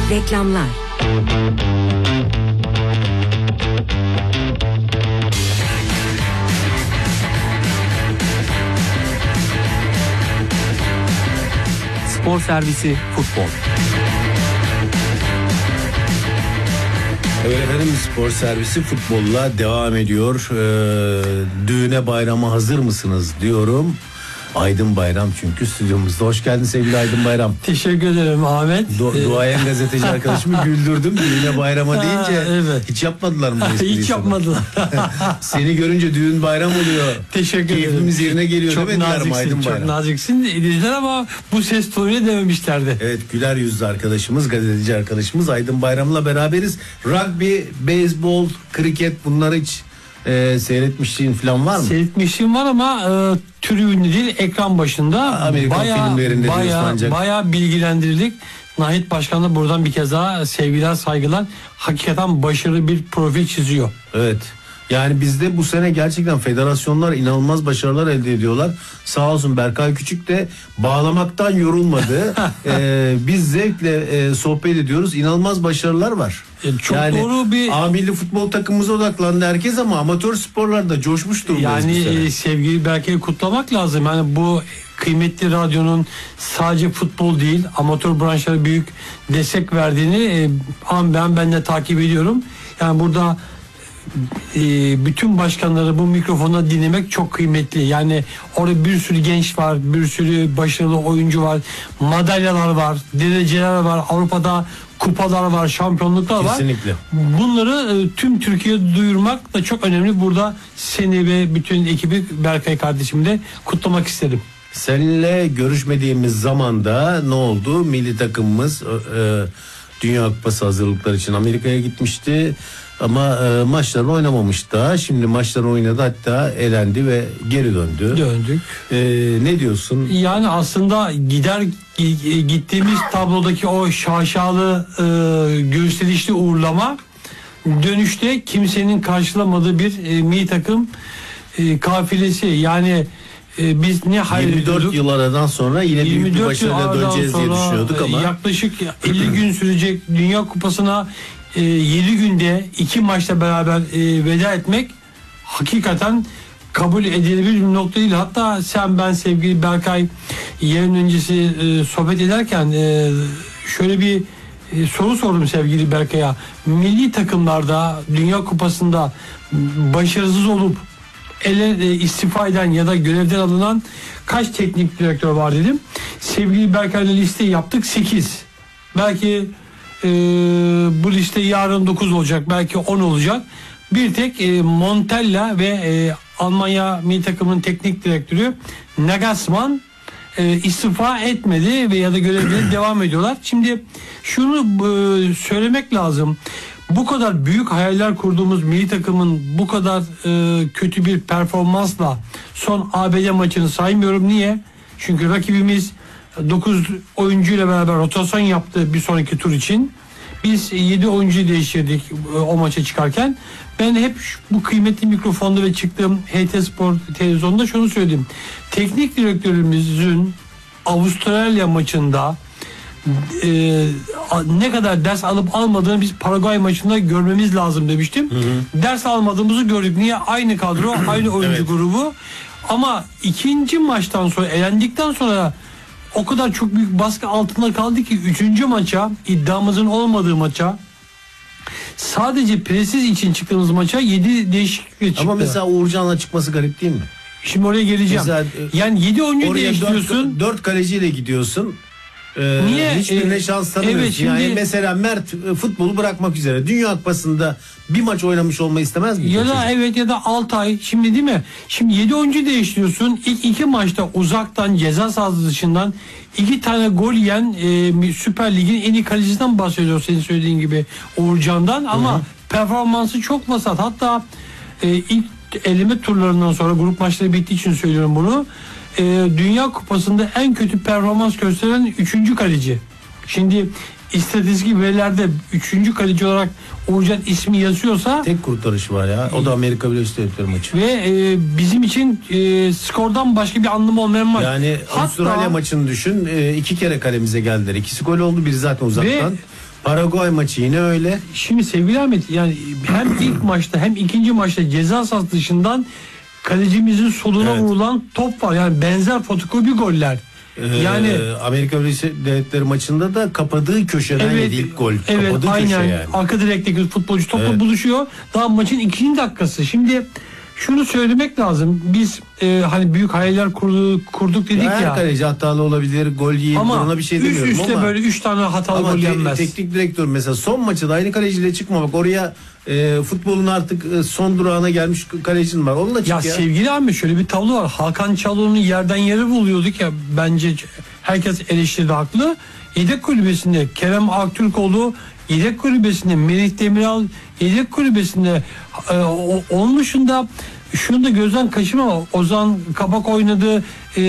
Reklamlar. Spor servisi futbol. Evet efendim, spor servisi futbolla devam ediyor. Düğüne bayrama hazır mısınız diyorum. Aydın Bayram çünkü stüdyomuzda. Hoş geldin sevgili Aydın Bayram. Teşekkür ederim Ahmet. Duayen gazeteci arkadaşımı güldürdüm. Düğüne bayrama deyince evet. Hiç yapmadılar mı? Hiç yapmadılar. Seni görünce düğün bayram oluyor. Teşekkür ederim. Keyfimiz yerine geliyor çok demediler mi Aydın Bayram? Çok naziksin dediler ama bu ses tonuyla dememişlerdi. Evet, güler yüzlü arkadaşımız, gazeteci arkadaşımız Aydın Bayram'la beraberiz. Rugby, beyzbol, kriket, bunları hiç seyretmişliğin falan var mı? Seyretmişliğim var ama tribünde değil, ekran başında. Amerikan filmlerinde diyorsun ancak. Bayağı bilgilendirdik. Nahit Başkan'a buradan bir kez daha sevgiler, saygılar. Hakikaten başarılı bir profil çiziyor. Evet. Yani bizde bu sene gerçekten federasyonlar inanılmaz başarılar elde ediyorlar. Sağ olsun Berkay Küçük de bağlamaktan yorulmadı. Biz zevkle sohbet ediyoruz. İnanılmaz başarılar var. Çok yani, doğru bir... A milli futbol takımımıza odaklandı herkes ama amatör sporlarda coşmuş durumdayız bu sene. Yani sevgili Berkay'ı kutlamak lazım. Yani bu kıymetli radyonun sadece futbol değil, amatör branşlara büyük destek verdiğini ben de takip ediyorum. Yani burada bütün başkanları bu mikrofonda dinlemek çok kıymetli. Yani orada bir sürü genç var, bir sürü başarılı oyuncu var, madalyalar var, dereceler var, Avrupa'da kupalar var, şampiyonluklar var. Kesinlikle. Bunları tüm Türkiye'ye duyurmak da çok önemli. Burada seni ve bütün ekibi, Berkay kardeşimi de kutlamak isterim. Seninle görüşmediğimiz zamanda ne oldu? Milli takımımız Dünya Kupası hazırlıkları için Amerika'ya gitmişti. Ama maçlarını oynamamış daha. Şimdi maçlarını oynadı, hatta elendi ve geri döndü. Döndük. Ne diyorsun? Yani aslında gittiğimiz tablodaki o şaşalı gösterişli uğurlama dönüşte kimsenin karşılamadığı bir milli takım kafilesi. Yani biz ne hayal 24 yıl aradan sonra yine büyük bir başarıyla döneceğiz diye düşünüyorduk ama yaklaşık 50 gün sürecek Dünya Kupası'na 7 günde 2 maçla beraber veda etmek hakikaten kabul edilebilir bir nokta değil. Hatta sen, ben, sevgili Berkay yayın öncesi sohbet ederken şöyle bir soru sordum sevgili Berkay'a. Milli takımlarda Dünya Kupası'nda başarısız olup istifa eden ya da görevden alınan kaç teknik direktör var dedim. Sevgili Berkay'la liste yaptık, 8. Belki bu liste yarın 9 olacak, belki 10 olacak. Bir tek Montella ve Almanya milli takımının teknik direktörü Nagelsmann istifa etmedi ve ya da görevleri devam ediyorlar. Şimdi şunu söylemek lazım. Bu kadar büyük hayaller kurduğumuz milli takımın bu kadar kötü bir performansla son ABD maçını saymıyorum. Niye? Çünkü rakibimiz 9 oyuncuyla beraber rotasyon yaptı bir sonraki tur için. Biz 7 oyuncuyu değiştirdik o maça çıkarken. Ben hep bu kıymetli mikrofonda ve çıktığım HT Spor televizyonda şunu söyledim. Teknik direktörümüzün Avustralya maçında ne kadar ders alıp almadığını biz Paraguay maçında görmemiz lazım demiştim. Ders almadığımızı gördük. Niye? Aynı kadro, aynı oyuncu evet. grubu. Ama ikinci maçtan sonra, elendikten sonra o kadar çok büyük baskı altında kaldı ki 3. maça, iddiamızın olmadığı maça, sadece presiz için çıktığımız maça 7 değişiklikle çıktı. Ama mesela Uğurcan'la çıkması garip değil mi? Şimdi oraya geleceğim. Mesela, yani 7 oyuncu değiştiriyorsun. 4 kaleciyle gidiyorsun. Niye? Hiçbirine şans tanımıyorsun. Evet, şimdi, yani mesela Mert futbolu bırakmak üzere Dünya Kupası'nda bir maç oynamış olmayı istemez mi? Ya da evet, ya da Altay şimdi, değil mi? Şimdi 7 oyuncu değiştiriyorsun. İlk 2 maçta uzaktan, ceza sahası dışından 2 tane gol yiyen Süper Lig'in en iyi kalecisinden bahsediyor, senin söylediğin gibi, Uğurcan'dan. Ama performansı çok vasat. Hatta ilk eleme turlarından sonra, grup maçları bittiği için söylüyorum bunu, Dünya Kupası'nda en kötü performans gösteren 3. kaleci. Şimdi istatistik verilerde 3. kaleci olarak Uğurcan ismi yazıyorsa, tek kurtarışı var ya. O da Amerika Birleşik Devletleri maçı. Ve bizim için skordan başka bir anlamı olmayan maç. Yani Avustralya maçını düşün. 2 kere kalemize geldiler. İkisi gol oldu. Biri zaten uzaktan. Paraguay maçı yine öyle. Şimdi sevgili Ahmet, yani hem ilk maçta hem ikinci maçta ceza sahası dışından kalecimizin soluna vurulan top var. Yani benzer fotokopi goller. Yani Amerika Birleşik Devletleri maçında da kapadığı köşeden yedi ilk gol. Evet, kapadığı aynen. köşe yani. Arka direkteki futbolcu topla buluşuyor. Daha maçın ikinci dakikası. Şimdi şunu söylemek lazım. Biz hani büyük hayaller kurduk dedik ya. Her kaleci hatalı olabilir, gol yiyebilir, ona bir şey demiyorum üst üste ama. böyle 3 tane hatalı gol yenmez. Teknik direktör mesela son maçı da aynı kaleciyle çıkma, bak oraya futbolun artık son durağına gelmiş kalecin var. Onunla çık ya. Sevgili abi, şöyle bir tablo var. Hakan Çalhanoğlu'nu yerden yere buluyorduk ya, bence herkes eleştirdi, haklı. Yedek kulübesinde Kerem Aktürkoğlu, yedek kulübesinde Melih Demiral, yedek kulübesinde onun dışında şunu da gözden kaçırma, Ozan Kabak oynadı,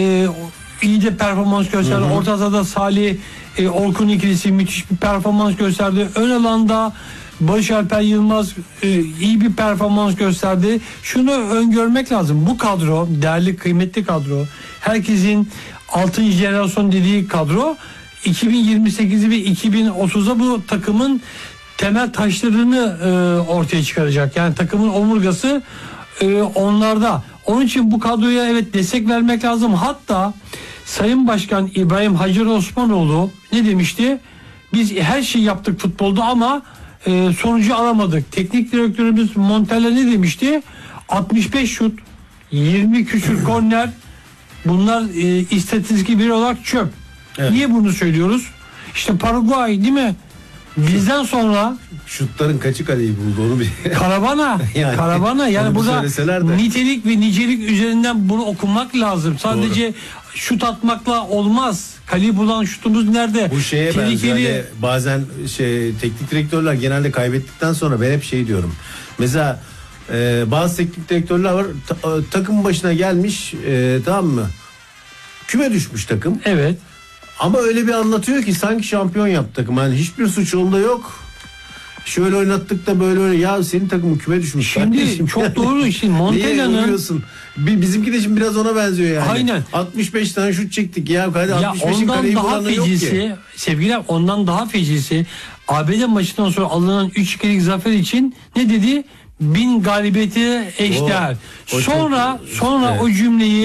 iyi de performans gösterdi. Orta sahada Salih Orkun ikilisi müthiş bir performans gösterdi. Ön alanda Barış Alper Yılmaz iyi bir performans gösterdi. Şunu öngörmek lazım. Bu kadro, değerli kıymetli kadro, herkesin 6. jenerasyon dediği kadro 2028'i ve 2030'a bu takımın temel taşlarını ortaya çıkaracak. Yani takımın omurgası onlarda. Onun için bu kadroya evet destek vermek lazım. Hatta Sayın Başkan İbrahim Hacer Osmanoğlu ne demişti? Biz her şeyi yaptık futbolda ama sonucu alamadık. Teknik direktörümüz Montella ne demişti? 65 şut, 20 küsür korner, bunlar istatistik bir olarak çöp. Evet. Niye bunu söylüyoruz? İşte Paraguay değil mi? Bizden sonra şutların kaçı kaleyi buldu onu bir Karavana yani burada nitelik ve nicelik üzerinden bunu okumak lazım. Sadece doğru. Şut atmakla olmaz. Kaleyi bulan şutumuz nerede? Bu şeye benziyor. Yani bazen teknik direktörler genelde kaybettikten sonra ben hep diyorum. Mesela bazı teknik direktörler var, takım başına gelmiş, tamam mı? Küme düşmüş takım. Evet. Ama öyle bir anlatıyor ki sanki şampiyon yaptı takım. Yani hiçbir suç onda yok. Şöyle oynattık da böyle ya senin takımın küme düşmüş. Şimdi çok doğru. Şimdi Montella'nın bizimki de şimdi biraz ona benziyor yani. Aynen. 65 tane şut çektik ya. Hadi 65'in kaleyi bulanı yok ki. Sevgiler, ondan daha fecisi. ABD maçından sonra alınan 3-2'lik zafer için ne dedi? 1000 galibiyeti eşdeğer. Sonra evet, o cümleyi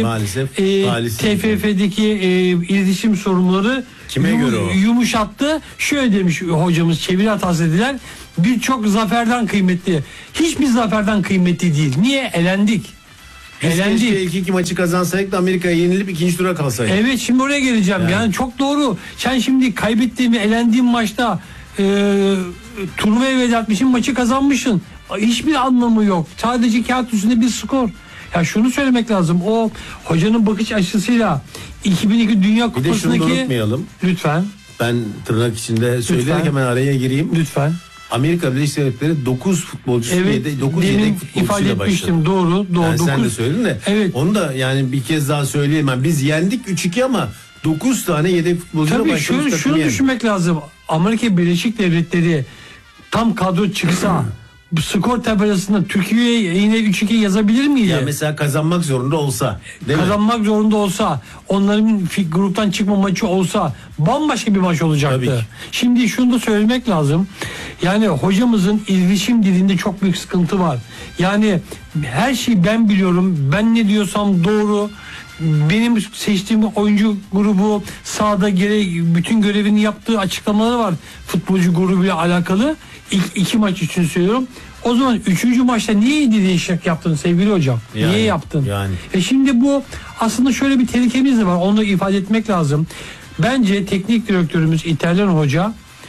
TFF'deki iletişim sorumluları yumuşattı. Şöyle demiş hocamız, çeviri hatası dediler. Birçok zaferden kıymetli. Hiçbir zaferden kıymetli değil. Niye? Elendik. Keşke ilk iki maçı kazansaydık da Amerika'ya yenilip ikinci tura kalsaydık. Evet, şimdi oraya geleceğim. Yani çok doğru. Sen şimdi kaybettiğin ve elendiğin maçta turnuvaya veda etmişsin, maçı kazanmışsın. Hiçbir anlamı yok. Sadece kağıt üstünde bir skor. Ya şunu söylemek lazım. O hocanın bakış açısıyla 2002 Dünya Kupası'ndaki... Bir de şunu unutmayalım. Lütfen. Ben tırnak içinde söyleyerek hemen araya gireyim. Lütfen. Amerika Birleşik Devletleri 9 futbolcusu, 9 yedek futbolcusuyla başladı. Doğru. Yani sen de söyledin de. Evet. Onu da yani bir kez daha söyleyeyim. Yani biz yendik 3-2 ama 9 tane yedek futbolcuyla başlamış. Tabii şunu düşünmek lazım. Amerika Birleşik Devletleri tam kadro çıksa bu skor tabelasında Türkiye'ye yine 3-2 yazabilir miydi? Ya mesela kazanmak zorunda olsa. Zorunda olsa, onların gruptan çıkma maçı olsa bambaşka bir maç olacaktı. Şimdi şunu da söylemek lazım. Yani hocamızın iletişim dilinde çok büyük sıkıntı var. Yani her şeyi ben biliyorum. Ben ne diyorsam doğru. Benim seçtiğim oyuncu grubu sahada bütün görevini yaptığı açıklamaları var futbolcu grubuyla alakalı. İlk 2 maç için söylüyorum. O zaman 3. maçta niye değişiklik yaptın sevgili hocam? Niye yaptın? Şimdi bu aslında şöyle bir tehlikemiz de var. Onu da ifade etmek lazım. Bence teknik direktörümüz İtalyan hoca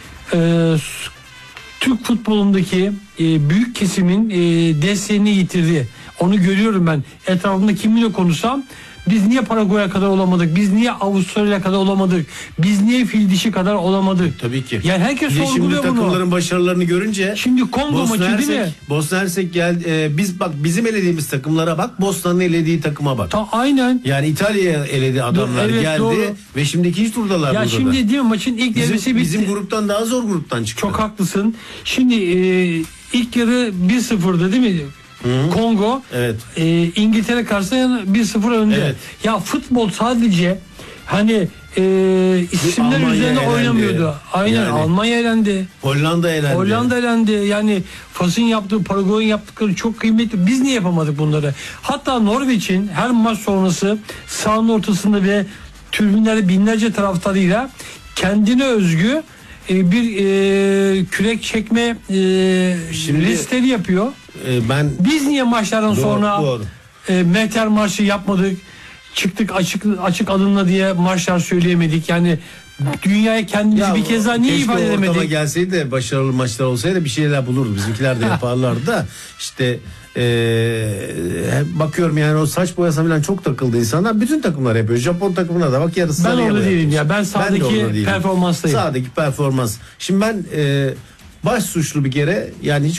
Türk futbolundaki büyük kesimin desteğini yitirdi. Onu görüyorum ben. Etrafımda kiminle konuşsam biz niye Paraguay'a kadar olamadık? Biz niye Avustralya'ya kadar olamadık? Biz niye fil dişi kadar olamadık? Tabii ki. Yani herkes sorguluyor bunu. Şimdi takımların başarılarını görünce şimdi Kongo maçı değil mi? Bosna Hersek bizim elediğimiz takımlara bak, Bosna'nın elediği takıma bak. Aynen. Yani İtalya'ya eledi adamlar geldi doğru. Ve şimdi ikinci turdalar burada. Ya şimdi değil mi, maçın ilk devresi bitti. Bizim gruptan daha zor gruptan çıktı. Çok haklısın. Şimdi ilk yarı 1-0'dı değil mi? Kongo, evet. İngiltere karşısında 1-0 önde. Evet. Ya futbol sadece Hani isimler Almanya üzerine elendi. oynamıyordu. Aynen, Yani. Almanya elendi. Hollanda elendi. Hollanda elendi. Yani Fas'ın yaptığı, Paraguay'ın yaptıkları çok kıymetli. Biz niye yapamadık bunları? Hatta Norveç'in her maç sonrası sahanın ortasında ve tribünlerde binlerce taraftarıyla kendine özgü bir kürek çekme listeleri yapıyor. Ben Biz niye maçlardan sonra doğru. Mehter marşı yapmadık? Çıktık açık adımla diye marşlar söyleyemedik. Yani dünyaya kendimizi bir kez daha niye ifade keşke ortama edemedik? gelseydi de başarılı maçlar olsaydı bir şeyler bulurdu. Bizimkiler de yaparlardı da işte bakıyorum yani o saç boyası falan çok takıldı insanlar. Bütün takımlar yapıyor. Japon takımına da bak, yarısı Ben sarıya orada değilim boyamış. ya. Ben de sahadaki orada değilim. performanstayım. Sahadaki performans. Şimdi ben baş suçlu bir kere, yani hiç